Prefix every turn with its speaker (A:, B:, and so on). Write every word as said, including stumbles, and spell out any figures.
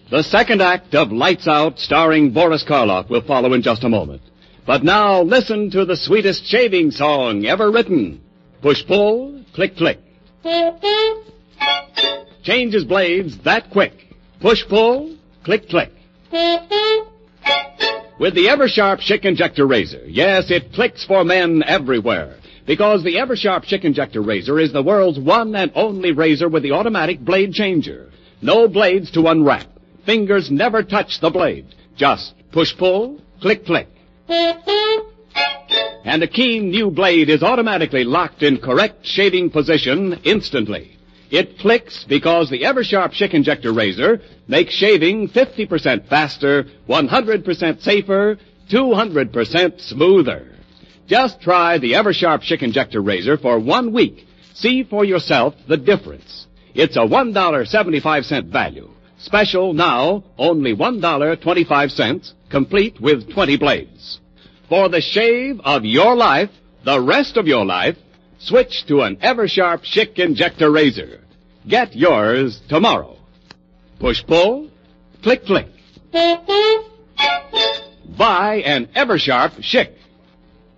A: The second act of Lights Out, starring Boris Karloff, will follow in just a moment. But now, listen to the sweetest shaving song ever written. Push-pull, click-click. Changes blades that quick. Push-pull, click-click. With the Eversharp Schick Injector Razor, yes, it clicks for men everywhere. Because the Eversharp Schick Injector Razor is the world's one and only razor with the automatic blade changer. No blades to unwrap. Fingers never touch the blade. Just push-pull, click-click. And a keen new blade is automatically locked in correct shaving position instantly. It clicks because the Eversharp Schick Injector Razor makes shaving fifty percent faster, one hundred percent safer, two hundred percent smoother. Just try the Eversharp Schick Injector Razor for one week. See for yourself the difference. It's a one dollar and seventy-five cents value. Special now, only one dollar and twenty-five cents, complete with twenty blades. For the shave of your life, the rest of your life, switch to an Eversharp Schick Injector Razor. Get yours tomorrow. Push-pull, click-click. Buy an Eversharp Schick.